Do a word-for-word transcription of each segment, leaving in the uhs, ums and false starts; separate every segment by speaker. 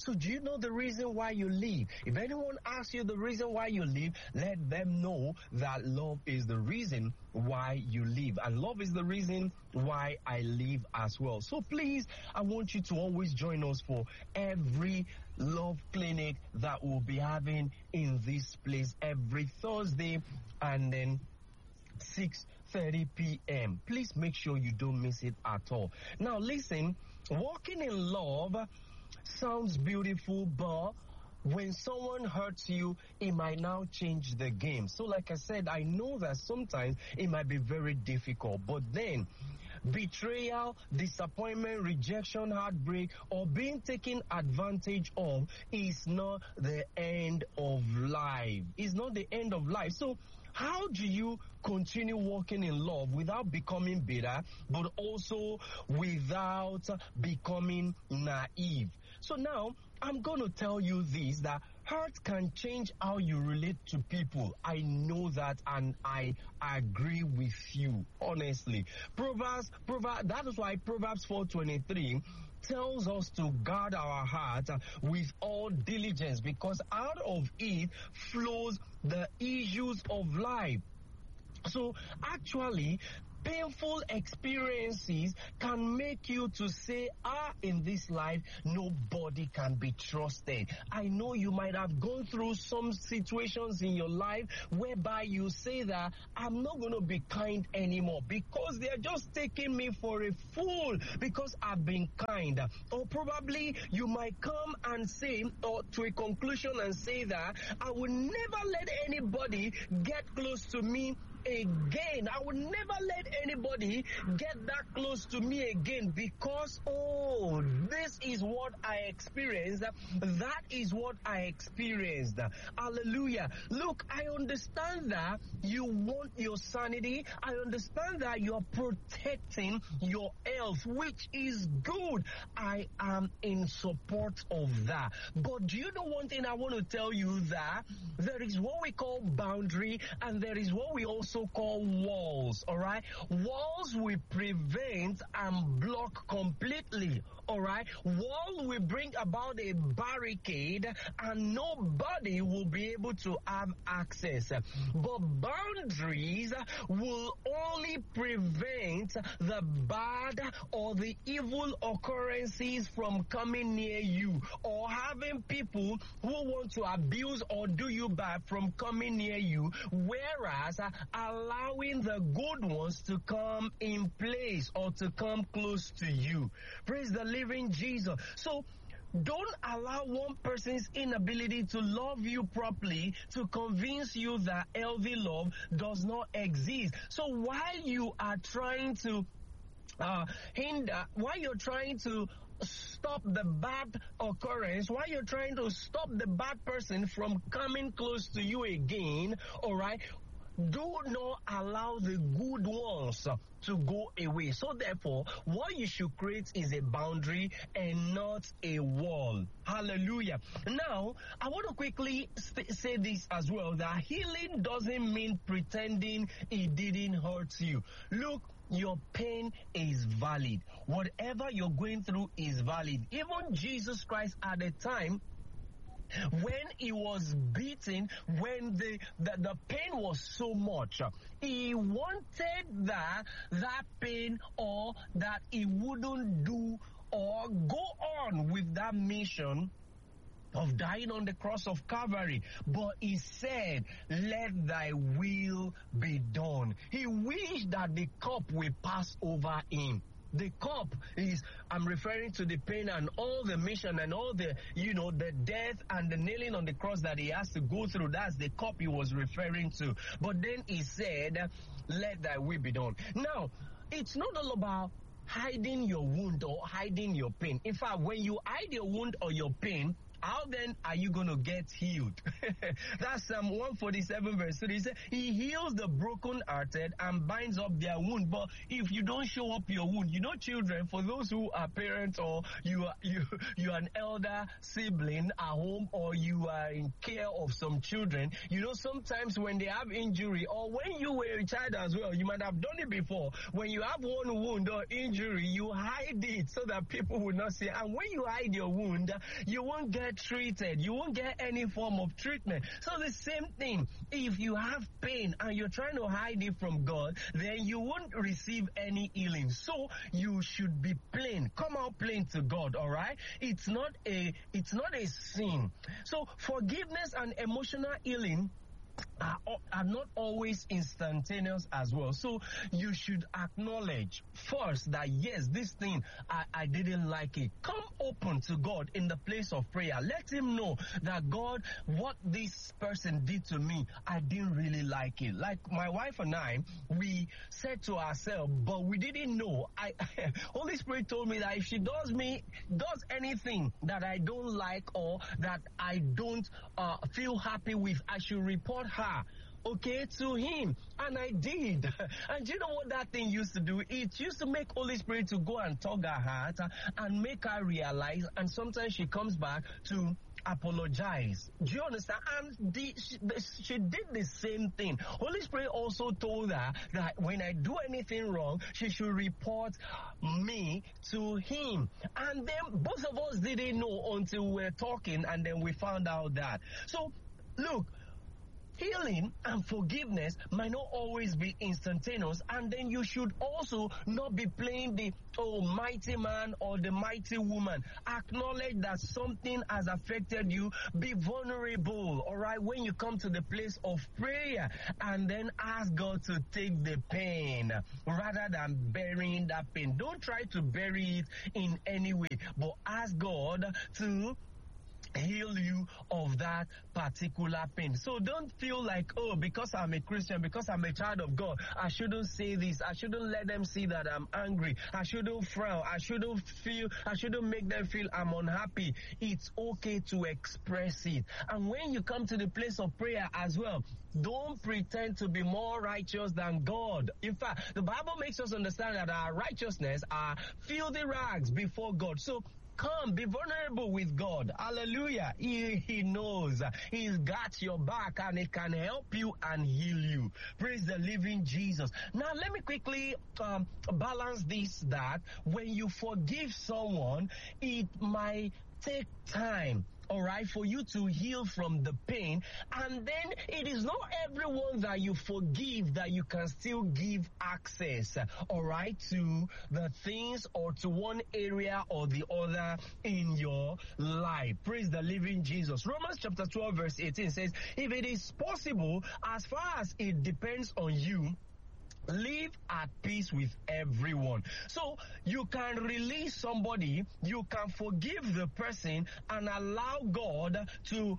Speaker 1: So do you know the reason why you live? If anyone asks you the reason why you live, let them know that love is the reason why you live. And love is the reason why I live as well. So please, I want you to always join us for every love clinic that we'll be having in this place every Thursday, and then six thirty p.m. Please make sure you don't miss it at all. Now listen, walking in love sounds beautiful, but when someone hurts you, it might now change the game. So like I said, I know that sometimes it might be very difficult, but then betrayal, disappointment, rejection, heartbreak, or being taken advantage of is not the end of life. It's not the end of life. So how do you continue walking in love without becoming bitter, but also without becoming naive? So now, I'm going to tell you this, that hurt can change how you relate to people. I know that, and I agree with you, honestly. Proverbs, Proverbs, that is why Proverbs four twenty-three tells us to guard our heart with all diligence, because out of it flows the issues of life. So actually, painful experiences can make you to say, ah, in this life, nobody can be trusted. I know you might have gone through some situations in your life whereby you say that I'm not going to be kind anymore because they're just taking me for a fool because I've been kind. Or probably you might come and say, or to a conclusion and say that I will never let anybody get close to me again. I will never let anybody get that close to me again because, oh, this is what I experienced. That is what I experienced. Hallelujah. Look, I understand that you want your sanity. I understand that you're protecting your health, which is good. I am in support of that. But do you know one thing I want to tell you, that there is what we call boundary and there is what we also call walls, all right? Walls will prevent and block completely, all right? Wall will bring about a barricade and nobody will be able to have access. But boundaries will only prevent the bad or the evil occurrences from coming near you, or having people who want to abuse or do you bad from coming near you, whereas allowing the good ones to come in place or to come close to you. Praise the living Jesus. So don't allow one person's inability to love you properly to convince you that healthy love does not exist. So while you are trying to uh, hinder, while you're trying to stop the bad occurrence, while you're trying to stop the bad person from coming close to you again, all right, do not allow the good ones to go away. So therefore, what you should create is a boundary and not a wall. Hallelujah. Now, I want to quickly st- say this as well, that healing doesn't mean pretending it didn't hurt you. Look, your pain is valid. Whatever you're going through is valid. Even Jesus Christ at the time, when he was beaten, when the, the, the pain was so much, he wanted that, that pain, or that he wouldn't do or go on with that mission of dying on the cross of Calvary. But he said, let thy will be done. He wished that the cup will pass over him. The cup is, I'm referring to the pain and all the mission and all the, you know, the death and the nailing on the cross that he has to go through. That's the cup he was referring to. But then he said, let thy will be done. Now, it's not all about hiding your wound or hiding your pain. In fact, when you hide your wound or your pain, how then are you going to get healed? That's Psalm one forty-seven verse three. He said, he heals the brokenhearted and binds up their wound. But if you don't show up your wound, you know, children, for those who are parents, or you are you you are an elder sibling at home, or you are in care of some children, you know, sometimes when they have injury, or when you were a child as well, you might have done it before. When you have one wound or injury, you hide it so that people will not see. And when you hide your wound, you won't get treated. You won't get any form of treatment. So the same thing, if you have pain and you're trying to hide it from God, then you won't receive any healing. So you should be plain. Come out plain to God, all right? It's not a it's not a sin. So forgiveness and emotional healing Are, are not always instantaneous as well. So you should acknowledge first that yes, this thing, I, I didn't like it. Come open to God in the place of prayer. Let him know that, God, what this person did to me, I didn't really like it. Like my wife and I, we said to ourselves, but we didn't know. I Holy Spirit told me that if she does me, does anything that I don't like or that I don't uh, feel happy with, I should report her, okay, to him. And I did. And do you know what that thing used to do? It used to make Holy Spirit to go and tug her heart and make her realize, and sometimes she comes back to apologize. Do you understand? And the, she, the, she did the same thing. Holy Spirit also told her that when I do anything wrong, she should report me to him. And then both of us didn't know until we were talking, and then we found out that. So, look, healing and forgiveness might not always be instantaneous, and then you should also not be playing the oh mighty man or the mighty woman. Acknowledge that something has affected you. Be vulnerable, all right, when you come to the place of prayer, and then ask God to take the pain rather than burying that pain. Don't try to bury it in any way, but ask God to heal you of that particular pain. So don't feel like, oh, because I'm a Christian, because I'm a child of God, I shouldn't say this. I shouldn't let them see that I'm angry. I shouldn't frown. I shouldn't feel, I shouldn't make them feel I'm unhappy. It's okay to express it. And when you come to the place of prayer as well, don't pretend to be more righteous than God. In fact, the Bible makes us understand that our righteousness are filthy rags before God. So come, be vulnerable with God. Hallelujah. He, he knows. He's got your back, and he can help you and heal you. Praise the living Jesus. Now, let me quickly um, balance this, that when you forgive someone, it might take time, all right, for you to heal from the pain. And then it is not everyone that you forgive that you can still give access, all right, to the things or to one area or the other in your life. Praise the living Jesus. Romans chapter twelve verse eighteen says, if it is possible, as far as it depends on you, live at peace with everyone. So you can release somebody, you can forgive the person, and allow God to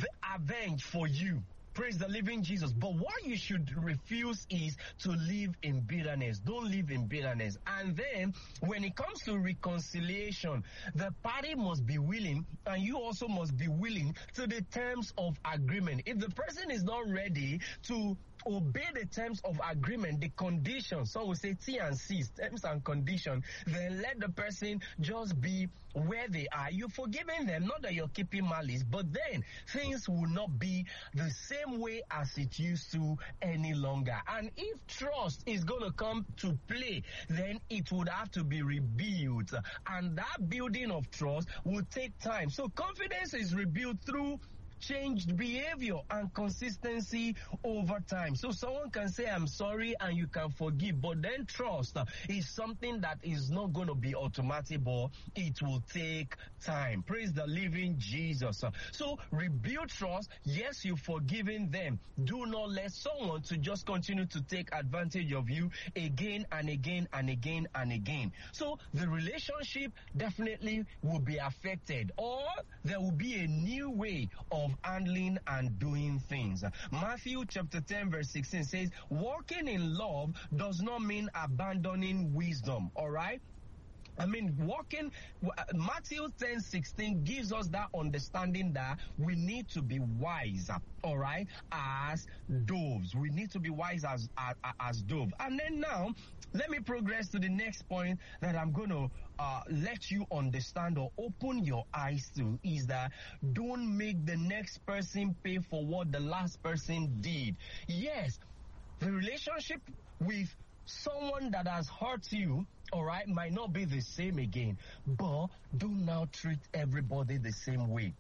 Speaker 1: avenge for you. Praise the living Jesus. But what you should refuse is to live in bitterness. Don't live in bitterness. And then when it comes to reconciliation, the party must be willing, and you also must be willing to the terms of agreement. If the person is not ready to obey the terms of agreement, the conditions, some will say T and C's, terms and conditions, then let the person just be where they are. You're forgiving them, not that you're keeping malice, but then things will not be the same way as it used to any longer. And if trust is going to come to play, then it would have to be rebuilt. And that building of trust will take time. So confidence is rebuilt through changed behavior and consistency over time. So someone can say, I'm sorry, and you can forgive, but then trust uh, is something that is not going to be automatic, but it will take time. Praise the living Jesus. Uh, so rebuild trust. Yes, you've forgiven them. Do not let someone to just continue to take advantage of you again and again and again and again. So the relationship definitely will be affected, or there will be a new way of handling and doing things. Matthew chapter ten verse sixteen says, walking in love does not mean abandoning wisdom, all right? I mean, walking, Matthew ten sixteen gives us that understanding that we need to be wise, all right, as doves. We need to be wise as, as, as dove. And then now, let me progress to the next point that I'm going to uh, let you understand or open your eyes to, is that don't make the next person pay for what the last person did. Yes, the relationship with someone that has hurt you, all right, might not be the same again, but do now treat everybody the same way.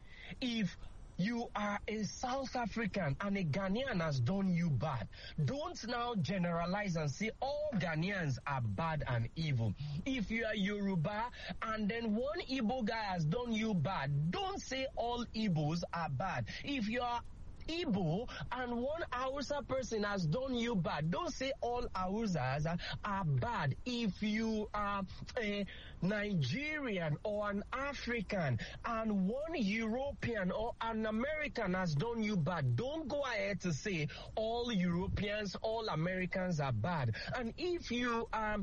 Speaker 1: If you are a South African and a Ghanaian has done you bad, don't now generalize and say all Ghanaians are bad and evil. If you are Yoruba and then one Igbo guy has done you bad, don't say all Igbos are bad. If you are Igbo and one Hausa person has done you bad, don't say all Hausas are, are bad. If you are a Nigerian or an African and one European or an American has done you bad, don't go ahead to say all Europeans, all Americans are bad. And if you are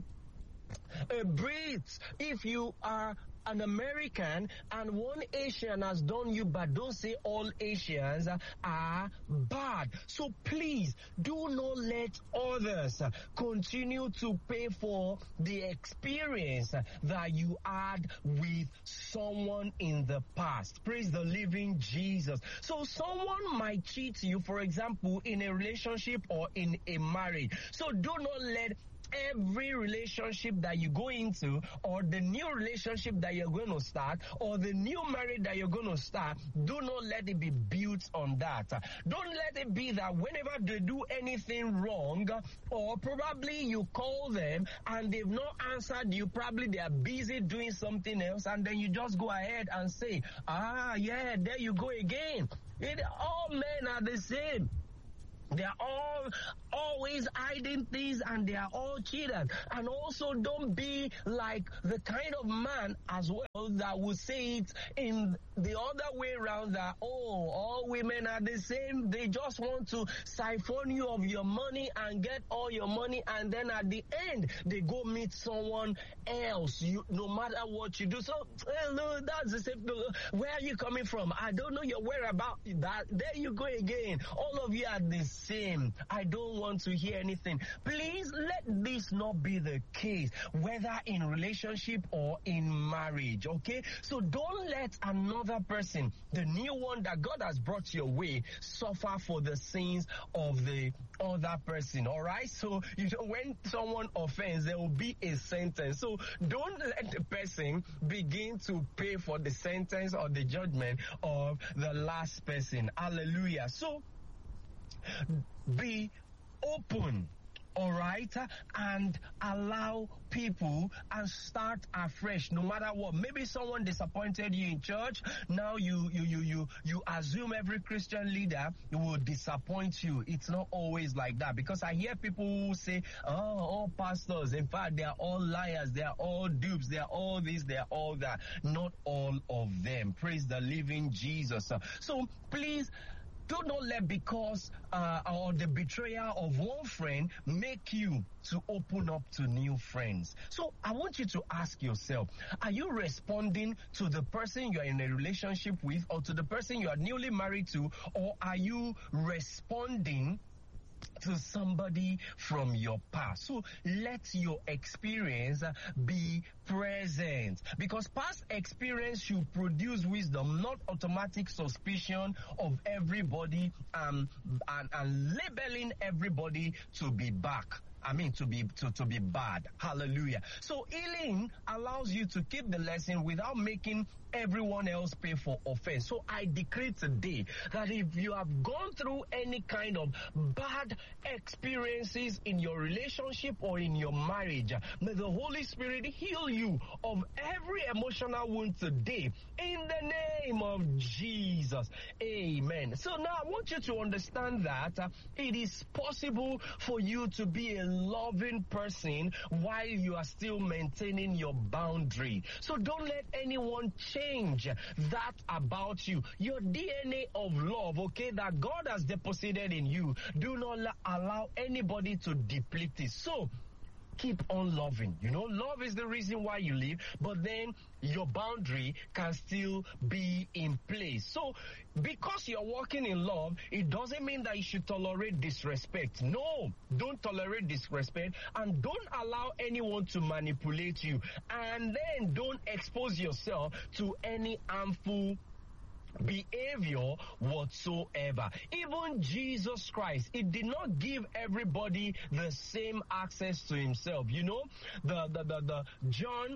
Speaker 1: a Brit, if you are an American and one Asian has done you bad, don't say all Asians are bad. So please do not let others continue to pay for the experience that you had with someone in the past. Praise the living Jesus. So someone might cheat you, for example, in a relationship or in a marriage. So do not let every relationship that you go into, or the new relationship that you're going to start, or the new marriage that you're going to start, do not let it be built on that. Don't let it be that whenever they do anything wrong, or probably you call them and they've not answered you, probably they are busy doing something else, and then you just go ahead and say, ah, yeah, there you go again. It, all men are the same. They are all always hiding things and they are all cheaters. And also don't be like the kind of man as well that will say it in the other way around, that, oh, all women are the same. They just want to siphon you of your money and get all your money, and then at the end they go meet someone else, you, no matter what you do. So, hello, that's the same. Where are you coming from? I don't know your whereabouts. That, there you go again. All of you are the same. I don't want to hear anything. Please let this not be the case, whether in relationship or in marriage, okay? So don't let another person, the new one that God has brought your way, suffer for the sins of the other person, all right? So you know, when someone offends, there will be a sentence. So don't let the person begin to pay for the sentence or the judgment of the last person. Hallelujah. So be open, all right, and allow people and start afresh, no matter what. Maybe someone disappointed you in church. Now you you you you you assume every Christian leader will disappoint you. It's not always like that, because I hear people who say, oh, all pastors, in fact, they are all liars, they are all dupes, they are all this, they are all that. Not all of them. Praise the living Jesus. So please, do not let because uh, or the betrayal of one friend make you to open up to new friends. So I want you to ask yourself, are you responding to the person you are in a relationship with, or to the person you are newly married to, or are you responding to somebody from your past? So let your experience be present, because past experience should produce wisdom, not automatic suspicion of everybody um, and, and labeling everybody to be back. I mean, to be to, to be bad. Hallelujah. So healing allows you to keep the lesson without making everyone else pay for offense. So I decree today that if you have gone through any kind of bad experiences in your relationship or in your marriage, may the Holy Spirit heal you of every emotional wound today in the name of Jesus. Amen. So now I want you to understand that uh, it is possible for you to be a loving person while you are still maintaining your boundary. So don't let anyone change that about you. Your D N A of love, okay, that God has deposited in you, do not allow anybody to deplete it. So keep on loving. You know, love is the reason why you live, but then your boundary can still be in place. So, because you're walking in love, it doesn't mean that you should tolerate disrespect. No, don't tolerate disrespect, and don't allow anyone to manipulate you. And then don't expose yourself to any harmful behavior whatsoever. Even Jesus Christ, it did not give everybody the same access to himself. You know, the the the, the John,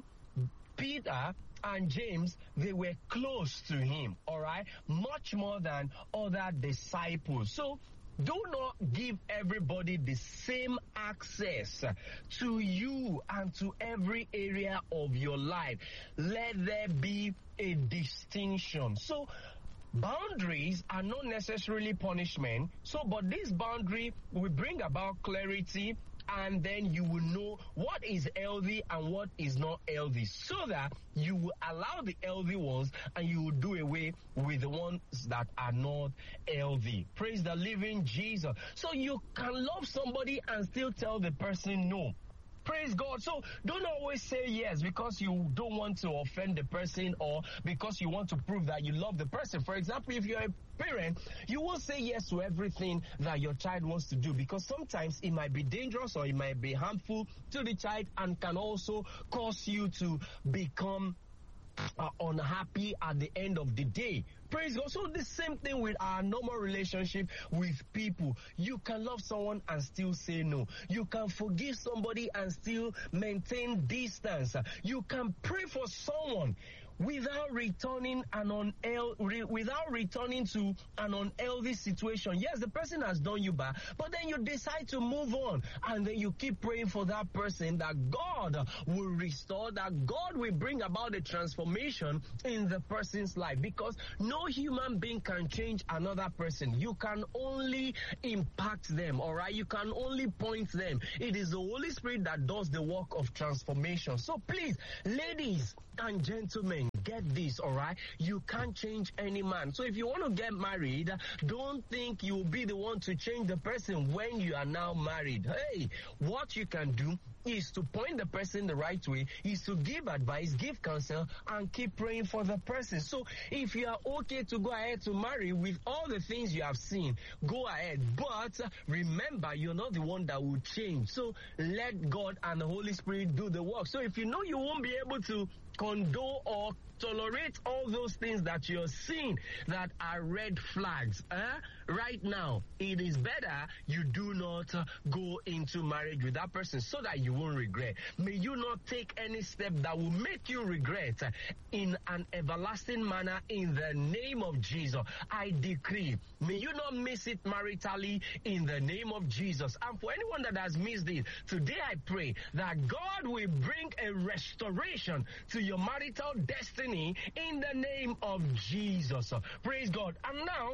Speaker 1: Peter, and James, they were close to him, all right, much more than other disciples. So do not give everybody the same access to you and to every area of your life. Let there be a distinction. So boundaries are not necessarily punishment. So, but this boundary will bring about clarity, and then you will know what is healthy and what is not healthy, so that you will allow the healthy ones and you will do away with the ones that are not healthy. Praise the living Jesus. So you can love somebody and still tell the person no. Praise God. So don't always say yes because you don't want to offend the person or because you want to prove that you love the person. For example, if you're a parent, you won't say yes to everything that your child wants to do, because sometimes it might be dangerous or it might be harmful to the child and can also cause you to become uh, unhappy at the end of the day. Praise God. So the same thing with our normal relationship with people. You can love someone and still say no. You can forgive somebody and still maintain distance. You can pray for someone without returning an unhealthy, without returning to an unhealthy situation. Yes, the person has done you bad, but then you decide to move on, and then you keep praying for that person, that God will restore, that God will bring about a transformation in the person's life, because no human being can change another person. You can only impact them, all right? You can only point them. It is the Holy Spirit that does the work of transformation. So please, ladies and gentlemen, get this, all right? You can't change any man. So if you want to get married, don't think you'll be the one to change the person when you are now married. Hey, what you can do is to point the person the right way, is to give advice, give counsel, and keep praying for the person. So if you are okay to go ahead to marry with all the things you have seen, go ahead. But remember, you're not the one that will change. So let God and the Holy Spirit do the work. So if you know you won't be able to condone or tolerate all those things that you're seeing that are red flags, eh? Right now, it is better you do not uh, go into marriage with that person so that you won't regret. May you not take any step that will make you regret uh, in an everlasting manner in the name of Jesus. I decree, may you not miss it maritally in the name of Jesus. And for anyone that has missed it, today I pray that God will bring a restoration to your marital destiny in the name of Jesus. Praise God. And now,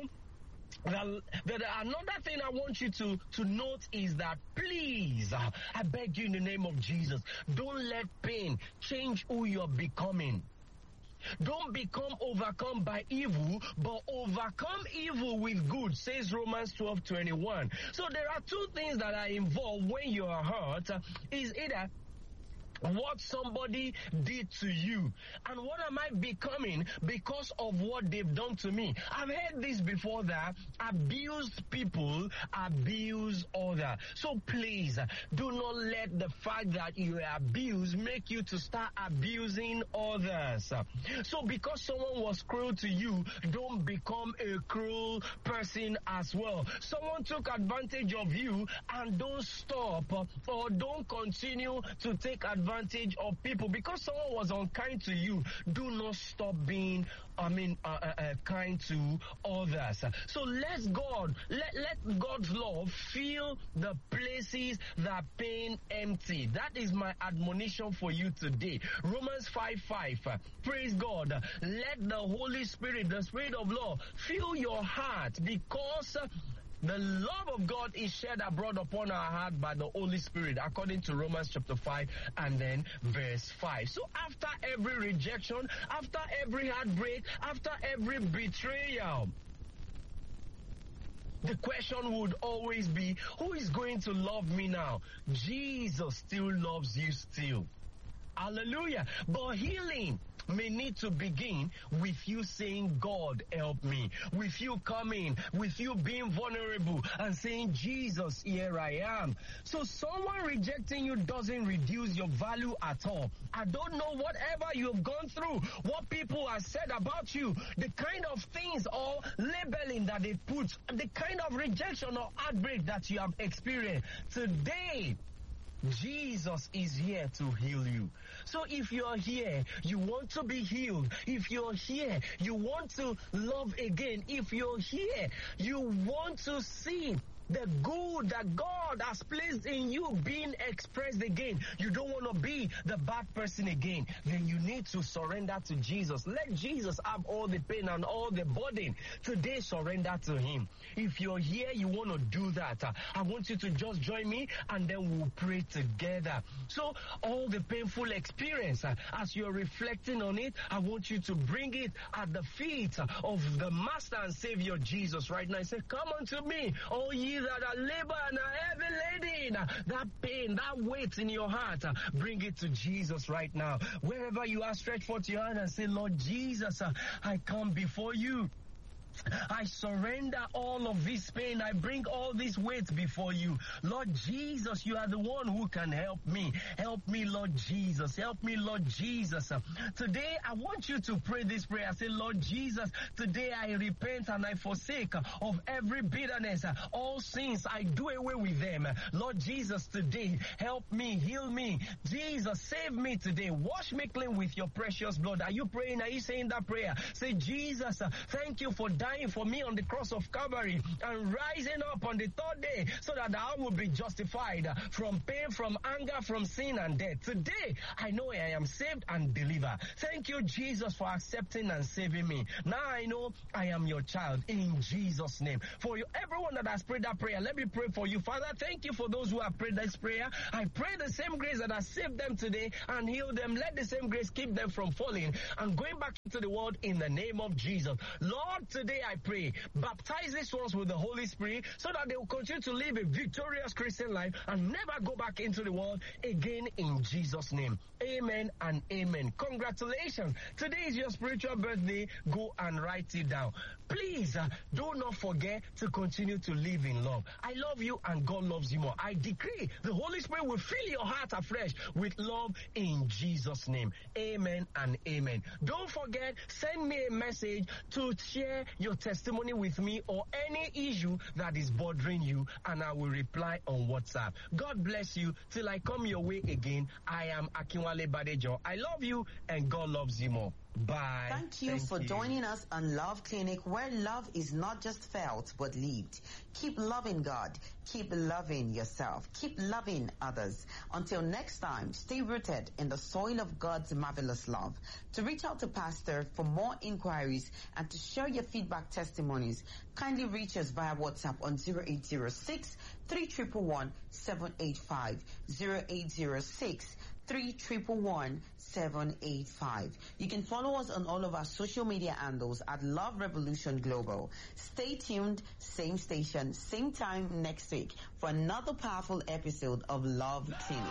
Speaker 1: The, the, the, another thing I want you to, to note is that, please, uh, I beg you in the name of Jesus, don't let pain change who you're becoming. Don't become overcome by evil, but overcome evil with good, says Romans twelve twenty-one. So there are two things that are involved when you are hurt. Uh, is either what somebody did to you, and what am I becoming because of what they've done to me. I've heard this before, that abused people abuse others. So please, do not let the fact that you are abused make you to start abusing others. So because someone was cruel to you, don't become a cruel person as well. Someone took advantage of you, and don't stop or don't continue to take advantage advantage of people. Because someone was unkind to you, do not stop being I mean uh, uh, uh, kind to others. So let God let, let God's love fill the places that pain empty. That is my admonition for you today. Romans five five. Praise God. Let the Holy Spirit, the Spirit of love, fill your heart, because the love of God is shed abroad upon our heart by the Holy Spirit, according to Romans chapter five and then verse five. So after every rejection, after every heartbreak, after every betrayal, the question would always be, who is going to love me now? Jesus still loves you still. Hallelujah. But healing may need to begin with you saying, God, help me. With you coming, with you being vulnerable and saying, Jesus, here I am. So someone rejecting you doesn't reduce your value at all. I don't know whatever you've gone through, what people have said about you, the kind of things or labeling that they put, the kind of rejection or heartbreak that you have experienced. Today, Jesus is here to heal you. So if you're here, you want to be healed. If you're here, you want to love again. If you're here, you want to see the good that God has placed in you being expressed again. You don't want to be the bad person again. Then you need to surrender to Jesus. Let Jesus have all the pain and all the burden. Today, surrender to him. If you're here, you want to do that. Uh, I want you to just join me and then we'll pray together. So all the painful experience, uh, as you're reflecting on it, I want you to bring it at the feet of the Master and Savior Jesus right now. Say, come unto me, all ye that are labor and are heavy laden. That pain, that weight in your heart, uh, bring it to Jesus right now. Wherever you are, stretch forth your hand and say, Lord Jesus, uh, I come before you. I surrender all of this pain. I bring all this weight before you. Lord Jesus, you are the one who can help me. Help me, Lord Jesus. Help me, Lord Jesus. Today, I want you to pray this prayer. Say, Lord Jesus, today I repent and I forsake of every bitterness. All sins, I do away with them. Lord Jesus, today, help me, heal me. Jesus, save me today. Wash me clean with your precious blood. Are you praying? Are you saying that prayer? Say, Jesus, thank you for dying for me on the cross of Calvary and rising up on the third day so that I will be justified from pain, from anger, from sin and death. Today, I know I am saved and delivered. Thank you, Jesus, for accepting and saving me. Now I know I am your child in Jesus' name. For you, everyone that has prayed that prayer, let me pray for you. Father, thank you for those who have prayed this prayer. I pray the same grace that has saved them today and healed them. Let the same grace keep them from falling and going back into the world in the name of Jesus. Lord, today I pray, baptize these ones with the Holy Spirit so that they will continue to live a victorious Christian life and never go back into the world again in Jesus' name. Amen and amen. Congratulations. Today is your spiritual birthday. Go and write it down. Please uh, do not forget to continue to live in love. I love you and God loves you more. I decree the Holy Spirit will fill your heart afresh with love in Jesus' name. Amen and amen. Don't forget, send me a message to share your testimony with me or any issue that is bothering you and I will reply on WhatsApp. God bless you till I come your way again. I am Akinwale Badejo. I love you and God loves you more. Bye.
Speaker 2: Thank you
Speaker 1: Thank
Speaker 2: for
Speaker 1: you.
Speaker 2: joining us on Love Clinic, where love is not just felt but lived. Keep loving God. Keep loving yourself. Keep loving others. Until next time, stay rooted in the soil of God's marvelous love. To reach out to Pastor for more inquiries and to share your feedback testimonies, kindly reach us via WhatsApp on zero eight zero six, three one one, one, seven eight five, zero eight zero six, three one one, one, seven eight five. You can follow us on all of our social media handles at Love Revolution Global. Stay tuned, same station, same time next week for another powerful episode of Love Clinic.